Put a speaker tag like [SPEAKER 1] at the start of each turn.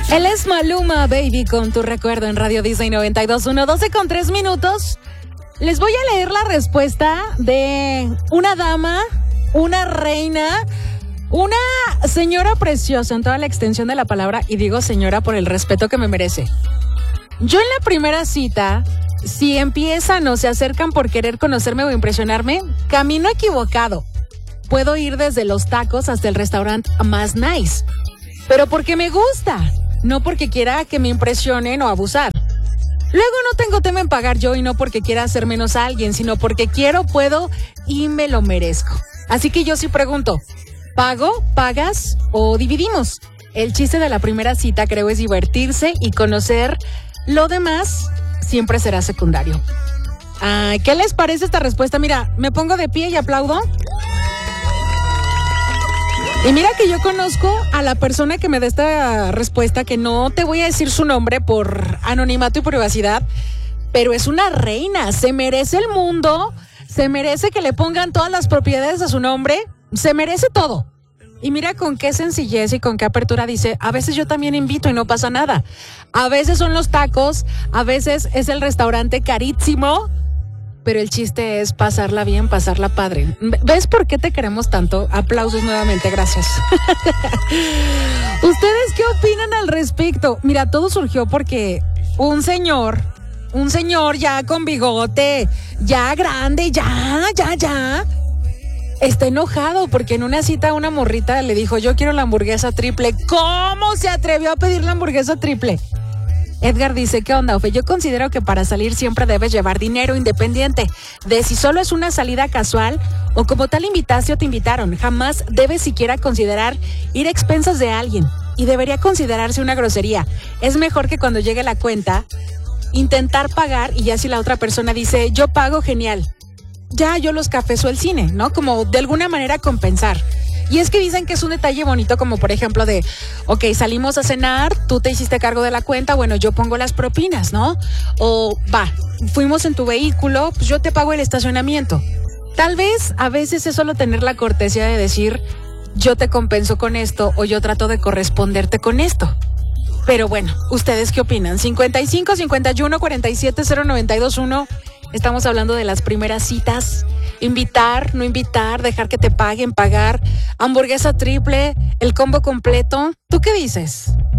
[SPEAKER 1] Él es Maluma, Baby, con Tu Recuerdo en Radio Disney 92.1, 12:03. Les voy a leer la respuesta de una dama, una reina, una señora preciosa en toda la extensión de la palabra, y digo señora por el respeto que me merece. Yo en la primera cita, si empiezan o se acercan por querer conocerme o impresionarme, camino equivocado. Puedo ir desde los tacos hasta el restaurante más nice, pero porque me gusta, no porque quiera que me impresionen o abusar. Luego no tengo tema en pagar yo, y no porque quiera hacer menos a alguien, sino porque quiero, puedo y me lo merezco. Así que yo sí pregunto, ¿pago, pagas o dividimos? El chiste de la primera cita, creo, es divertirse y conocer. Lo demás siempre será secundario. ¿Qué les parece esta respuesta? Mira, me pongo de pie y aplaudo. Y mira que yo conozco a la persona que me da esta respuesta, que no te voy a decir su nombre por anonimato y privacidad, pero es una reina, se merece el mundo, se merece que le pongan todas las propiedades a su nombre, se merece todo. Y mira con qué sencillez y con qué apertura dice, a veces yo también invito y no pasa nada. A veces son los tacos, a veces es el restaurante carísimo, pero el chiste es pasarla bien, pasarla padre. ¿Ves por qué te queremos tanto? Aplausos nuevamente, gracias. ¿Ustedes qué opinan al respecto? Mira, todo surgió porque un señor ya con bigote, ya grande, ya, está enojado porque en una cita una morrita le dijo, yo quiero la hamburguesa triple. ¿Cómo se atrevió a pedir la hamburguesa triple? Edgar dice, ¿qué onda, Ofe? Yo considero que para salir siempre debes llevar dinero, independiente de si solo es una salida casual o como tal invitaste o te invitaron. Jamás debes siquiera considerar ir a expensas de alguien, y debería considerarse una grosería. Es mejor que cuando llegue la cuenta, intentar pagar, y ya si la otra persona dice, yo pago, genial. Ya yo los cafés o el cine, ¿no? Como de alguna manera compensar. Y es que dicen que es un detalle bonito, como por ejemplo de, ok, salimos a cenar, tú te hiciste cargo de la cuenta, bueno, yo pongo las propinas, ¿no? O, fuimos en tu vehículo, pues yo te pago el estacionamiento. Tal vez a veces es solo tener la cortesía de decir, yo te compenso con esto, o yo trato de corresponderte con esto. Pero bueno, ¿ustedes qué opinan? 55 51 47 0921. Estamos hablando de las primeras citas. Invitar, no invitar, dejar que te paguen, pagar, hamburguesa triple, el combo completo. ¿Tú qué dices?